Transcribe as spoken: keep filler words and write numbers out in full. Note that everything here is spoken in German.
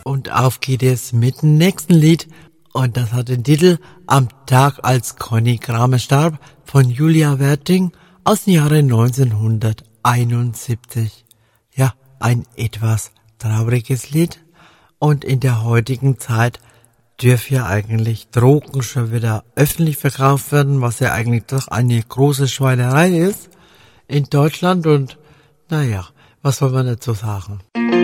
Und auf geht es mit dem nächsten Lied. Und das hat den Titel Am Tag, als Conny Kramer starb, von Julia Werting aus dem Jahre neunzehnhunderteinundsiebzig. Ja, ein etwas trauriges Lied. Und in der heutigen Zeit dürfen ja eigentlich Drogen schon wieder öffentlich verkauft werden, was ja eigentlich doch eine große Schweinerei ist in Deutschland. Und naja, was soll man dazu sagen?